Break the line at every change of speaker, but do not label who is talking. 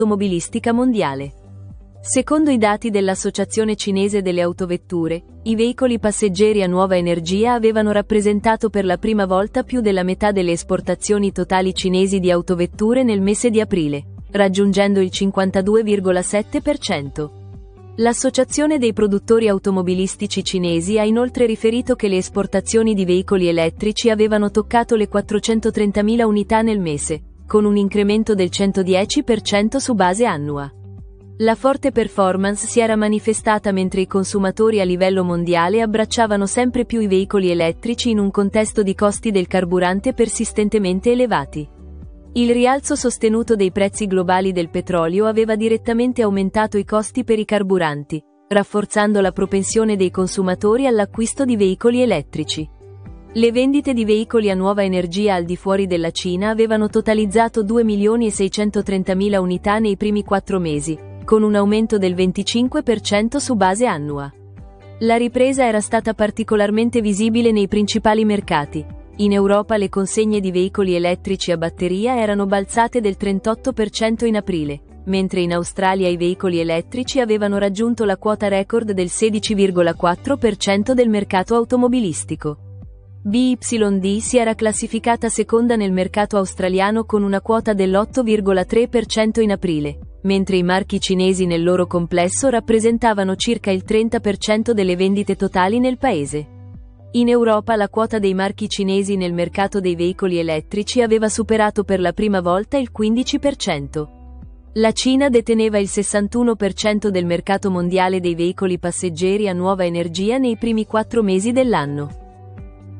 automobilistica mondiale. Secondo i dati dell'Associazione Cinese delle Autovetture, i veicoli passeggeri a nuova energia avevano rappresentato per la prima volta più della metà delle esportazioni totali cinesi di autovetture nel mese di aprile, raggiungendo il 52,7%. L'Associazione dei produttori automobilistici cinesi ha inoltre riferito che le esportazioni di veicoli elettrici avevano toccato le 430.000 unità nel mese, con un incremento del 110% su base annua. La forte performance si era manifestata mentre i consumatori a livello mondiale abbracciavano sempre più i veicoli elettrici in un contesto di costi del carburante persistentemente elevati. Il rialzo sostenuto dei prezzi globali del petrolio aveva direttamente aumentato i costi per i carburanti, rafforzando la propensione dei consumatori all'acquisto di veicoli elettrici. Le vendite di veicoli a nuova energia al di fuori della Cina avevano totalizzato 2.630.000 unità nei primi 4 mesi, con un aumento del 25% su base annua. La ripresa era stata particolarmente visibile nei principali mercati. In Europa le consegne di veicoli elettrici a batteria erano balzate del 38% in aprile, mentre in Australia i veicoli elettrici avevano raggiunto la quota record del 16,4% del mercato automobilistico. BYD si era classificata seconda nel mercato australiano con una quota dell'8,3% in aprile, mentre i marchi cinesi nel loro complesso rappresentavano circa il 30% delle vendite totali nel paese. In Europa la quota dei marchi cinesi nel mercato dei veicoli elettrici aveva superato per la prima volta il 15%. La Cina deteneva il 61% del mercato mondiale dei veicoli passeggeri a nuova energia nei primi 4 mesi dell'anno.